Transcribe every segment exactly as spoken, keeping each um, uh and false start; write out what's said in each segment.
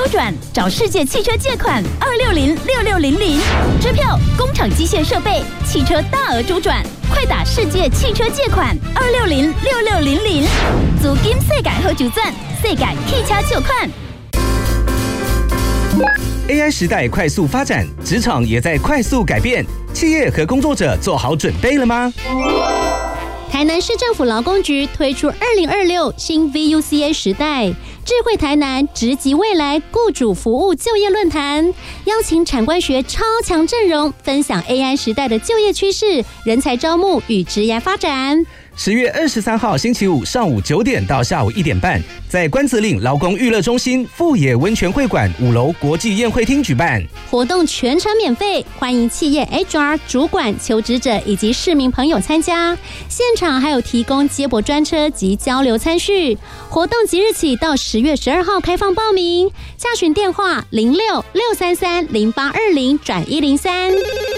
转，找世界汽车借款二六零六六零零，支票、工厂机械设备、汽车大额周转，快打世界汽车借款二六零六六零零，租金世界好周转，世界汽车借款。 A I 时代快速发展，职场也在快速改变，企业和工作者做好准备了吗？ 台南市政府劳工局推出二零二六新 V U C A 时代智慧台南直击未来雇主服务就业论坛，邀请产官学超强阵容分享 A I 时代的就业趋势、人才招募与职业发展。 十月二十三号星期五上午九点到下午一点半，在关子岭劳工娱乐中心富野温泉会馆五楼国际宴会厅举办。 活动全程免费，欢迎企业 H R 主管、求职者以及市民朋友参加。现场还有提供接驳专车及交流餐叙。活动即日起到十月十二号开放报名，洽询电话零六六三三零八二零转一零三。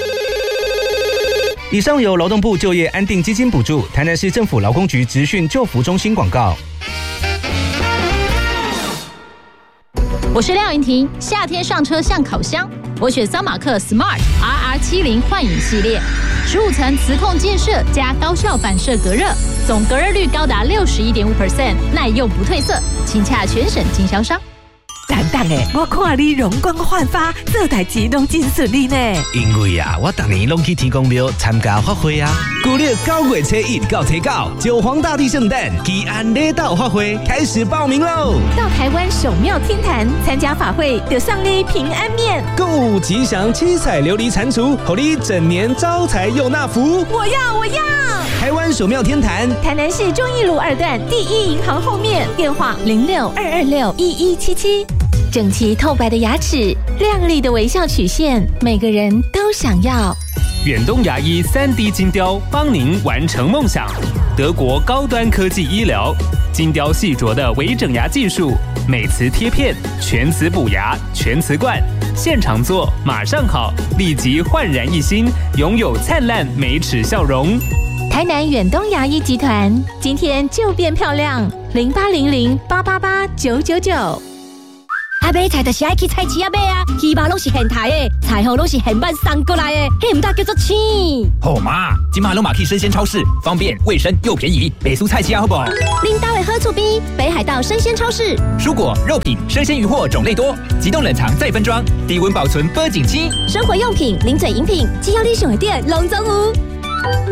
以上由劳动部就业安定基金补助，台南市政府劳工局职训就服中心广告。 我是廖云婷，夏天上车像烤箱，我选桑马克 Smart R R 七十 幻影系列，十五层磁控建设加高效反射隔热，总隔热率高达 百分之六十一点五， 耐用不褪色，请洽全省经销商。 等等诶，我看你容光焕发，做代志拢真顺利呢。 因为啊，我逐年拢去天公庙参加法会啊。 古历九月初一到初九，九皇大帝圣诞祈安礼道法会开始报名喽！ 到台湾首庙天坛参加法会，就送你平安面， 购物吉祥七彩琉璃蟾蜍，互你整年招财又纳福。 我要，我要！ 台湾首庙天坛， 台南市忠义路二段第一银行后面，电话零六二二六一一七七。整齐透白的牙齿，亮丽的微笑曲线，每个人都想要。 远东牙医 三 D 金雕帮您完成梦想，德国高端科技医疗，金雕细琢的微整牙技术，美瓷贴片，全瓷补牙，全瓷冠，现场做马上好，立即焕然一新，拥有灿烂美齿笑容。 台南远东牙医集团，今天就变漂亮，零八零零八八八九九九。 啊，买菜就是爱去菜市啊买啊，鱼肉拢是现杀的，菜货拢是现办送过来的，迄唔大叫做青。 好嘛，今嘛拢嘛去生鲜超市，方便、卫生又便宜，北苏菜市啊好不好？ 拎刀的喝醋逼，北海道生鲜超市， 蔬果、肉品、生鲜鱼货种类多，急冻冷藏再分装，低温保存保景期。 生活用品、零嘴饮品，只要你想的店，拢总有。